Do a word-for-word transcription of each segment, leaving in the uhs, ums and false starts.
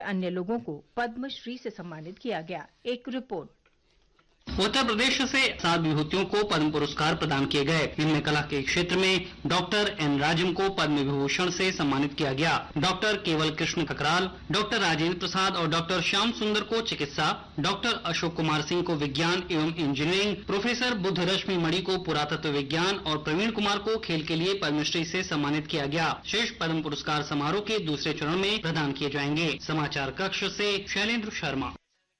अन्य लोगों को पद्मश्री से सम्मानित किया गया। एक रिपोर्ट। उत्तर प्रदेश से सात विभूतियों को पद्म पुरस्कार प्रदान किए गए। इनमें कला के क्षेत्र में डॉक्टर एन राजम को पद्म विभूषण से सम्मानित किया गया। डॉक्टर केवल कृष्ण ककराल, डॉक्टर राजेंद्र प्रसाद और डॉक्टर श्याम सुंदर को चिकित्सा, डॉक्टर अशोक कुमार सिंह को विज्ञान एवं इंजीनियरिंग, प्रोफेसर बुद्ध रश्मि मणि को पुरातत्व विज्ञान और प्रवीण कुमार को खेल के लिए पद्मश्री से सम्मानित किया गया। शेष पद्म पुरस्कार समारोह के दूसरे चरण में प्रदान किए जाएंगे। समाचार कक्ष से शैलेंद्र शर्मा।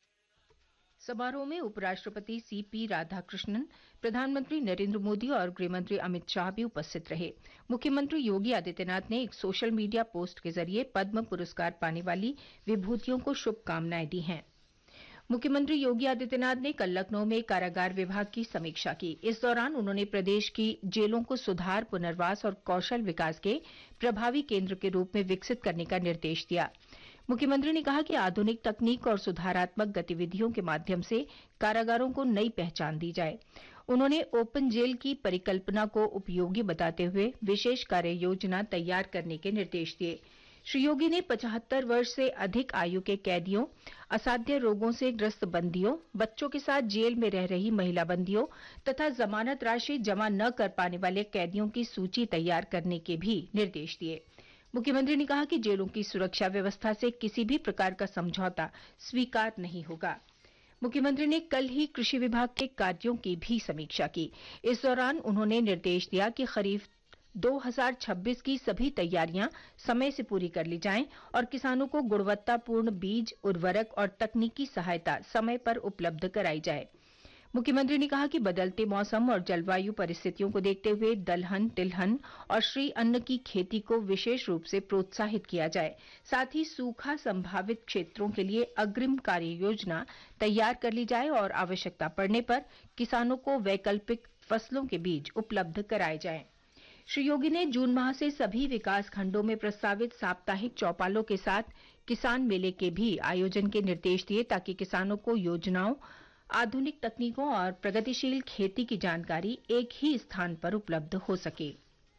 समारोह में उपराष्ट्रपति सी पी राधाकृष्णन, प्रधानमंत्री नरेंद्र मोदी और गृहमंत्री अमित शाह भी उपस्थित रहे। मुख्यमंत्री योगी आदित्यनाथ ने एक सोशल मीडिया पोस्ट के जरिए पद्म पुरस्कार पाने वाली विभूतियों को शुभकामनाएं दी हैं। मुख्यमंत्री योगी आदित्यनाथ ने कल लखनऊ में कारागार विभाग की समीक्षा की। इस दौरान उन्होंने प्रदेश की जेलों को सुधार, पुनर्वास और कौशल विकास के प्रभावी केंद्र के रूप में विकसित करने का निर्देश दिया। मुख्यमंत्री ने कहा कि आधुनिक तकनीक और सुधारात्मक गतिविधियों के माध्यम से कारागारों को नई पहचान दी जाए। उन्होंने ओपन जेल की परिकल्पना को उपयोगी बताते हुए विशेष कार्य योजना तैयार करने के निर्देश दिए। श्री योगी ने पचहत्तर वर्ष से अधिक आयु के कैदियों, असाध्य रोगों से ग्रस्त बंदियों, बच्चों के साथ जेल में रह रही महिला बंदियों तथा जमानत राशि जमा न कर पाने वाले कैदियों की सूची तैयार करने के भी निर्देश दिए। मुख्यमंत्री ने कहा कि जेलों की सुरक्षा व्यवस्था से किसी भी प्रकार का समझौता स्वीकार नहीं होगा। मुख्यमंत्री ने कल ही कृषि विभाग के कार्यों की भी समीक्षा की। इस दौरान उन्होंने निर्देश दिया कि खरीफ दो हज़ार छब्बीस की सभी तैयारियां समय से पूरी कर ली जाएं और किसानों को गुणवत्तापूर्ण बीज, उर्वरक और तकनीकी सहायता समय पर उपलब्ध कराई जाए। मुख्यमंत्री ने कहा कि बदलते मौसम और जलवायु परिस्थितियों को देखते हुए दलहन, तिलहन और श्री अन्न की खेती को विशेष रूप से प्रोत्साहित किया जाए। साथ ही सूखा संभावित क्षेत्रों के लिए अग्रिम कार्य योजना तैयार कर ली जाए और आवश्यकता पड़ने पर किसानों को वैकल्पिक फसलों के बीज उपलब्ध कराए जाएं। श्री योगी ने जून माह से सभी विकास खंडों में प्रस्तावित साप्ताहिक चौपालों के साथ किसान मेले के भी आयोजन के निर्देश दिए ताकि किसानों को योजनाओं, आधुनिक तकनीकों और प्रगतिशील खेती की जानकारी एक ही स्थान पर उपलब्ध हो सके।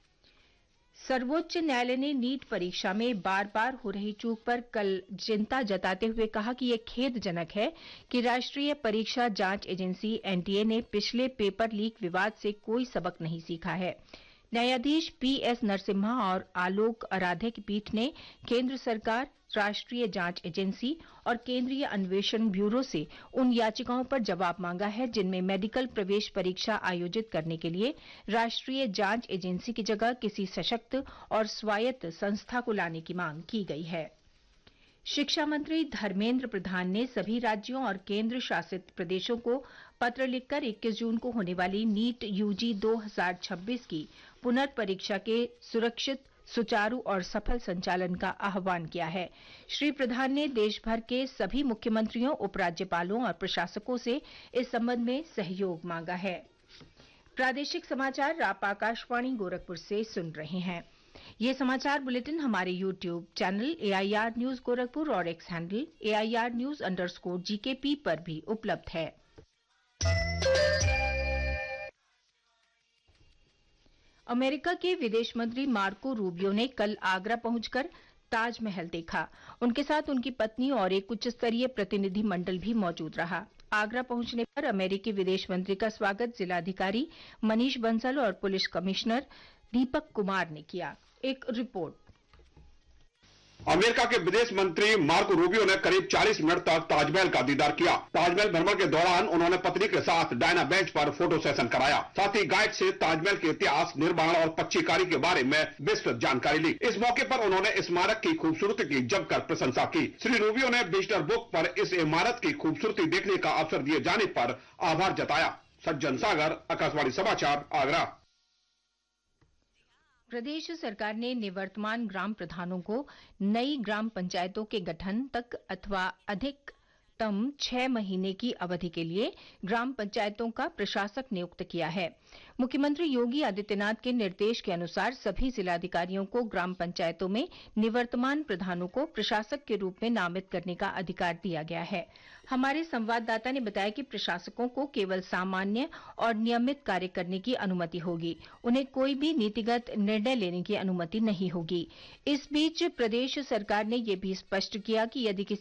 सर्वोच्च न्यायालय ने नीट परीक्षा में बार बार हो रही चूक पर कल चिंता जताते हुए कहा कि यह खेदजनक है कि राष्ट्रीय परीक्षा जांच एजेंसी एनटीए ने पिछले पेपर लीक विवाद से कोई सबक नहीं सीखा है। न्यायाधीश पी एस नरसिम्हा और आलोक आराधे की पीठ ने केंद्र सरकार, राष्ट्रीय जांच एजेंसी और केंद्रीय अन्वेषण ब्यूरो से उन याचिकाओं पर जवाब मांगा है जिनमें मेडिकल प्रवेश परीक्षा आयोजित करने के लिए राष्ट्रीय जांच एजेंसी की जगह किसी सशक्त और स्वायत्त संस्था को लाने की मांग की गई है। शिक्षा मंत्री धर्मेंद्र प्रधान ने सभी राज्यों और केंद्र शासित प्रदेशों को पत्र लिखकर इक्कीस जून को होने वाली नीट यूजी दो हज़ार छब्बीस की पुनर्परीक्षा के सुरक्षित, सुचारू और सफल संचालन का आह्वान किया है। श्री प्रधान ने देश भर के सभी मुख्यमंत्रियों, उपराज्यपालों और प्रशासकों से इस संबंध में सहयोग मांगा है। प्रादेशिक समाचार आप आकाशवाणी गोरखपुर से सुन रहे हैं। ये समाचार बुलेटिन हमारे YouTube channel AIR news Gorakhpur और x handle AIR news underscore GKP पर भी उपलब्ध है। अमेरिका के विदेश मंत्री मार्को रूबियो ने कल आगरा पहुंचकर ताजमहल देखा। उनके साथ उनकी पत्नी और एक उच्च स्तरीय प्रतिनिधि मंडल भी मौजूद रहा। आगरा पहुंचने पर अमेरिकी विदेश मंत्री का स्वागत जिलाधिकारी मनीष बंसल और पुलिस कमिश्नर दीपक कुमार ने किया। एक रिपोर्ट। अमेरिका के विदेश मंत्री मार्को रूबियो ने करीब चालीस मिनट तक ताजमहल का दीदार किया। ताजमहल भ्रमण के दौरान उन्होंने पत्नी के साथ डायना बेंच पर फोटो सेशन कराया। साथ ही गाइड से ताजमहल के इतिहास, निर्माण और पच्चीकारी के बारे में विस्तृत जानकारी ली। इस मौके पर उन्होंने स्मारक की खूबसूरती की जमकर प्रशंसा की। श्री रूबियो ने विजिटर बुक पर इस इमारत की खूबसूरती देखने का अवसर दिए जाने पर आभार जताया। सज्जन सागर, आकाशवाणी समाचार, आगरा। प्रदेश सरकार ने निवर्तमान ग्राम प्रधानों को नई ग्राम पंचायतों के गठन तक अथवा अधिक अधिकतम छह महीने की अवधि के लिए ग्राम पंचायतों का प्रशासक नियुक्त किया है। मुख्यमंत्री योगी आदित्यनाथ के निर्देश के अनुसार सभी जिलाधिकारियों को ग्राम पंचायतों में निवर्तमान प्रधानों को प्रशासक के रूप में नामित करने का अधिकार दिया गया है। हमारे संवाददाता ने बताया कि प्रशासकों को केवल सामान्य और नियमित कार्य करने की अनुमति होगी, उन्हें कोई भी नीतिगत निर्णय लेने की अनुमति नहीं होगी। इस बीच प्रदेश सरकार ने यह भी स्पष्ट किया कि यदि किसी